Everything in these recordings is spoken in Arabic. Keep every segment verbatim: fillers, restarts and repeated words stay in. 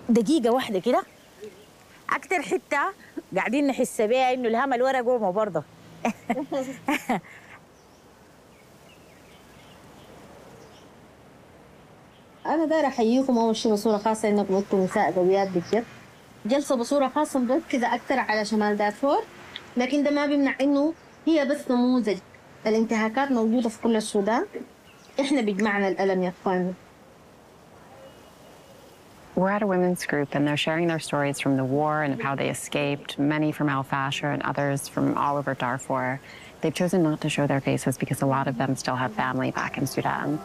دقيقة واحدة كده، أكتر حتة قاعدين نحس بيها إنه الهمل ورا قومه برضه. أنا دايرة أحييكم أول شيء بصورة خاصة إنكم أنتم نساء قويات بجد. جلسة بصورة خاصة مركزة أكثر على شمال دارفور، لكن ده ما بيمنع إنه هي بس نموذج. الانتهاكات موجودة في كل السودان، إحنا بيجمعنا الألم يا إخواننا. We're at a women's group and they're sharing their stories from the war and how they escaped, many from Al Fasher and others from all over Darfur. They've chosen not to show their faces because a lot of them still have family back in Sudan.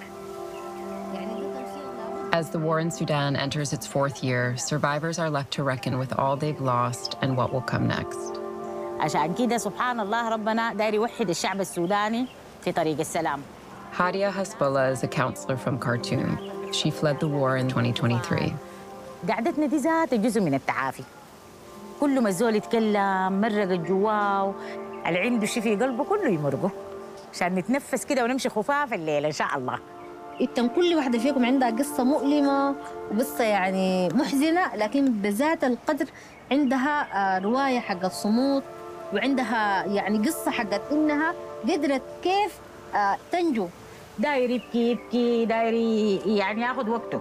As the war in Sudan enters its fourth year, survivors are left to reckon with all they've lost and what will come next. عشان كده سبحان الله ربنا داير يوحد الشعب السوداني في طريق السلام. Hadia Hasbullah is a counselor from Khartoum. She fled the war in twenty twenty-three. قعدتنا دي ذات جزء من التعافي. كل ما الزول يتكلم مرق جواه، اللي عنده شيء في قلبه كله يمرقه عشان نتنفس كده ونمشي خفاف الليل إن شاء الله. إنتم كل واحدة فيكم عندها قصة مؤلمة وقصة يعني محزنة، لكن بذات القدر عندها رواية حقت صمود، وعندها يعني قصة حقت إنها قدرت كيف تنجو. داير يبكي يبكي، داير يعني ياخذ وقته.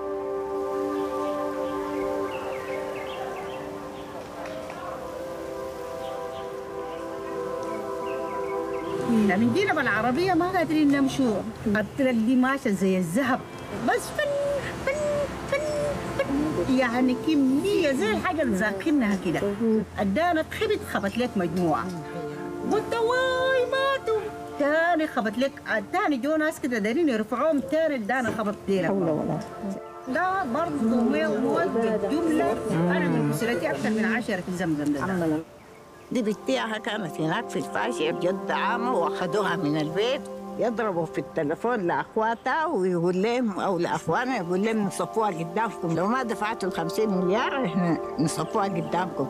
من جينا بالعربية ما قادرين نمشوا، الطرق دي ماشية زي الذهب، بس فن فن فن فن يعني كمية زي الحاجة اللي زاكنها كده. ادانا خبت خبت لك مجموعة، قلت واي ماتوا. تاني خبت لك، تاني جو ناس كده دايرين يرفعوهم، تاني ادانا خبط ديلك. لا برضه موجه جملة. أنا من أسرتي أكثر من عشرة في زمزم ده. دي بنتيها كانت هناك في الفاشية جد عامة، واخدوها من البيت يضربوا في التليفون لأخواتها ويقول لهم أو لأخوانها يقول لهم نصفوها قدامكم، لو ما دفعتوا الخمسين مليار إحنا نصفوها قدامكم.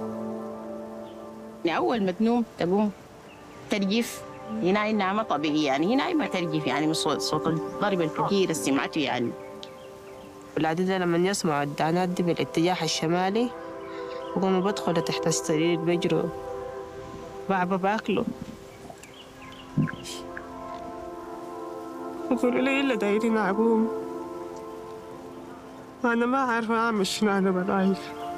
أول ما تنوم تقوم ترجف، هنا نعمة طبيعية يعني، هنا ما ترجف يعني من صوت صوت الضرب الكثير اللي سمعته يعني. العدد لما يسمعوا الدانات دي بالاتجاه الشمالي وقوموا بدخلوا تحت السرير بيجروا بعبا باكلوا، يقولوا لي إلا دايرين أبوهم. أنا ما عارفة أعمل شنو أنا برايك.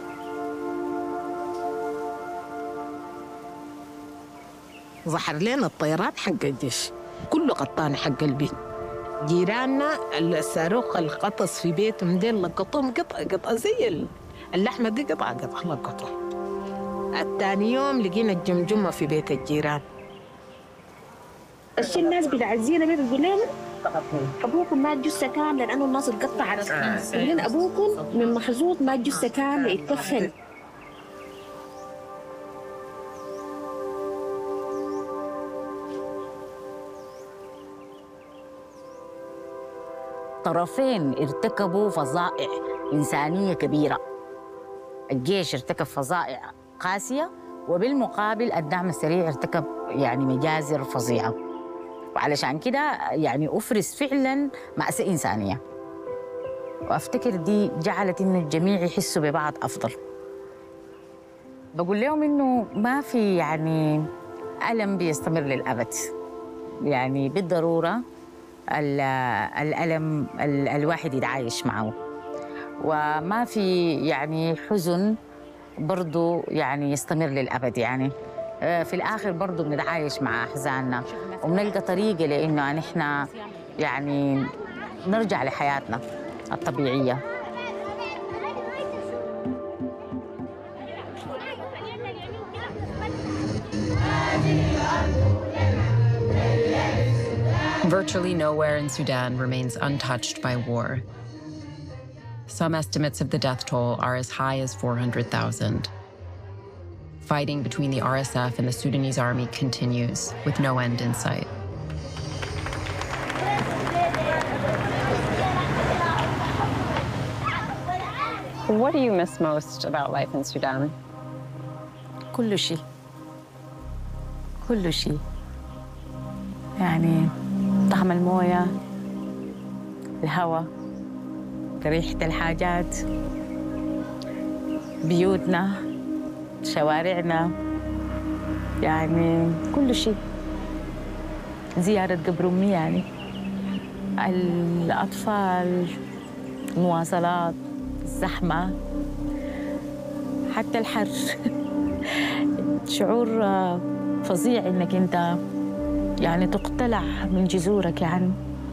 ظهر لنا الطيارات حق الجيش كله قطان حق البيت. جيراننا الصاروخ القطص في بيتهم ديل لقطهم قطع قطع زي اللحمة دي قطع قطع لقطة. الثاني يوم لقينا الجمجمة في بيت الجيران. الشيء الناس بتعزينا بيه بتقول لهم أبوكم مات جثة كاملة لأنه الناس اتقطعت، يقولون أبوكم من مخزوط مات جثة كاملة يتكفن. طرفين ارتكبوا فظائع إنسانية كبيرة. الجيش ارتكب فظائع قاسية، وبالمقابل الدعم السريع ارتكب يعني مجازر فظيعة، وعلشان كده يعني أفرز فعلاً مأساة إنسانية. وأفتكر دي جعلت إنه الجميع يحسوا ببعض أفضل. بقول لهم إنه ما في يعني ألم بيستمر للأبد، يعني بالضرورة الألم الواحد يتعايش معه، وما في يعني حزن برضو يعني يستمر للأبد. يعني في الآخر برضو بنتعايش مع أحزاننا وبنلقى طريقة لأنه نحن يعني نرجع لحياتنا الطبيعية. Virtually nowhere in Sudan remains untouched by war. Some estimates of the death toll are as high as four hundred thousand. Fighting between the R S F and the Sudanese army continues, with no end in sight. What do you miss most about life in Sudan? كل شيء كل شيء يعني طعم الموية، الهواء، ريحة الحاجات، بيوتنا، شوارعنا، يعني كل شيء. زيارة قبر أمي يعني، الأطفال، المواصلات، الزحمة، حتى الحر. شعور فظيع إنك أنت يعني تقتلع من جذورك يعني.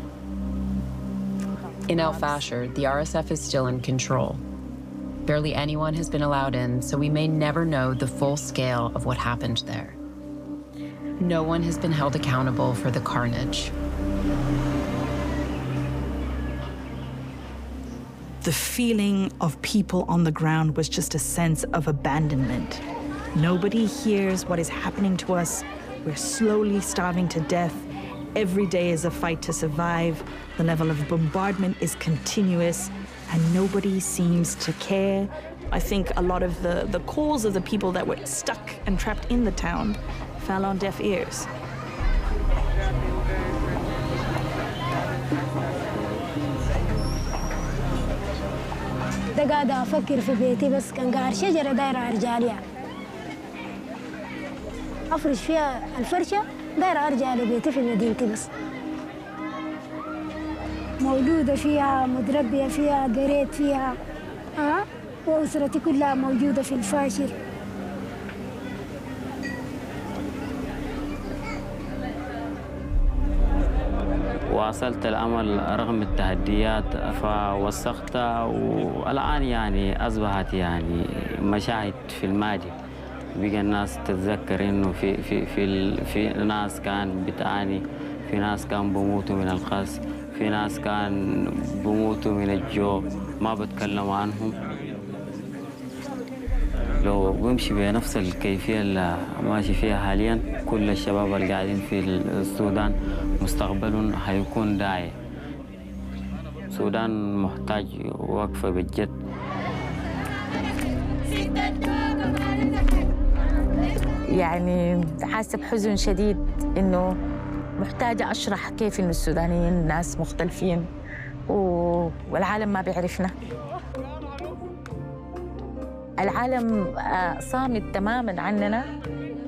In El Fasher, the R S F is still in control. Barely anyone has been allowed in, so we may never know the full scale of what happened there. No one has been held accountable for the carnage. The feeling of people on the ground was just a sense of abandonment. Nobody hears what is happening to us. We're slowly starving to death. Every day is a fight to survive. The level of bombardment is continuous, and nobody seems to care. I think a lot of the, the calls of the people that were stuck and trapped in the town fell on deaf ears. ده قاعدة أفكر في بيتي بس كان قاعد شجرة دايرة رجالية أفرش فيها الفرشة دايرة أرجع لبيتي في مدينتي بس مولودة فيها متربية فيها قريت فيها أه؟ وأسرتي كلها موجودة في الفاشر. واصلت الأمل رغم التحديات فوثقتها، والآن يعني أصبحت يعني مشاهد في الماضي. بقى الناس تتذكر إنه في في في في ناس كان بتعاني، في ناس كان بموتوا من القص، في ناس كان بموتوا من الجوع ما بتكلموا عنهم. لو بمشي بنفس الكيفية اللي ماشي فيها حاليا، كل الشباب اللي قاعدين في السودان مستقبلهم حيكون داعي. السودان محتاج وقفة بجد. يعني حاسة بحزن شديد إنه محتاجة أشرح كيف إنه السودانيين ناس مختلفين والعالم ما بيعرفنا. العالم صامت تماماً عننا